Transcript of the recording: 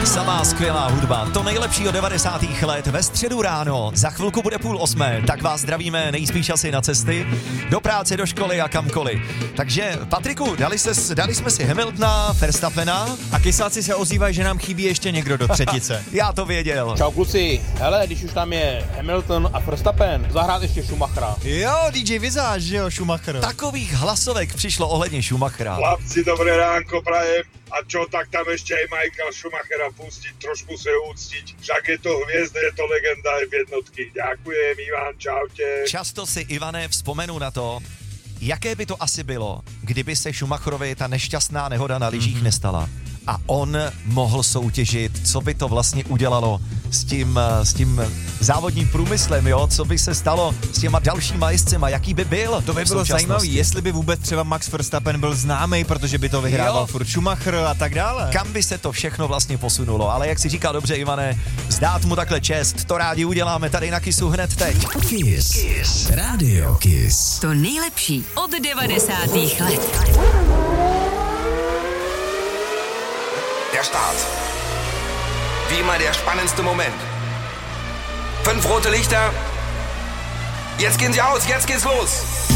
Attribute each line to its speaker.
Speaker 1: Samá skvělá hudba, to nejlepší od 90. let ve středu ráno. Za chvilku bude 7:30, tak vás zdravíme nejspíš asi na cesty, do práce, do školy a kamkoliv. Takže Patriku, dali jsme si Hamiltona, Verstappena.
Speaker 2: A kysáci se ozývají, že nám chybí ještě někdo do třetice.
Speaker 1: Já to věděl.
Speaker 3: Čau kluci, hele, když už tam je Hamilton a Verstappen, zahrát ještě Schumachera.
Speaker 2: Jo, DJ Vizáž, že jo, Schumacher.
Speaker 1: Takových hlasovek přišlo ohledně Schumachera.
Speaker 4: Chlapci, dobré ránko prajem. A čo, tak tam ešte aj Michael Schumachera pustiť, trošku sa uctiť. Však je to hviezda, je to legenda aj v jednotky. Ďakujem, Ivan, čaute.
Speaker 1: Často si, Ivane, vzpomenu na to, jaké by to asi bylo, kdyby se Schumacherovi ta nešťastná nehoda na lyžích nestala. A on mohl soutěžit, co by to vlastně udělalo s tím závodním průmyslem, jo? Co by se stalo s těma dalšíma jezdcema, jaký by byl.
Speaker 2: To by bylo zajímavé, jestli by vůbec třeba Max Verstappen byl známý, protože by to vyhrával furt Schumacher a tak dále.
Speaker 1: Kam by se to všechno vlastně posunulo, ale jak si říká dobře, Ivane, vzdát mu takhle čest, to rádi uděláme tady na Kissu hned teď.
Speaker 5: Kiss. Radio Kiss.
Speaker 6: To nejlepší od 90. let.
Speaker 7: Der Start. Wie immer der spannendste Moment. 5 rote Lichter. Jetzt gehen sie aus, jetzt geht's los.